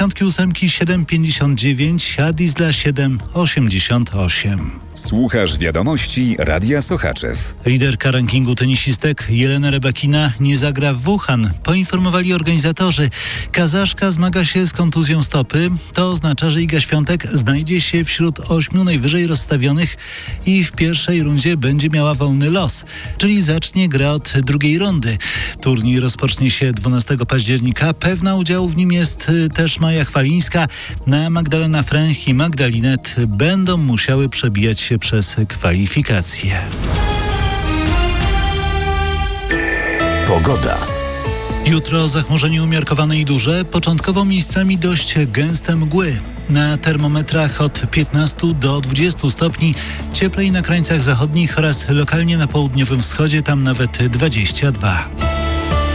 68 7,59, a diesla 7,88. Słuchasz wiadomości Radia Sochaczew. Liderka rankingu tenisistek Jelena Rybakina nie zagra w Wuhan, poinformowali organizatorzy. Kazaszka zmaga się z kontuzją stopy. To oznacza, że Iga Świątek znajdzie się wśród 8 najwyżej rozstawionych i w pierwszej rundzie będzie miała wolny los, czyli zacznie grę od drugiej rundy. Turniej rozpocznie się 12 października. Pewna udziału w nim jest też Maja Chwalińska. Magdalena Fręch i Magdalinet będą musiały przebijać się przez kwalifikacje. Pogoda. Jutro zachmurzenie umiarkowane i duże, początkowo miejscami dość gęste mgły. Na termometrach od 15 do 20 stopni, cieplej na krańcach zachodnich oraz lokalnie na południowym wschodzie, tam nawet 22.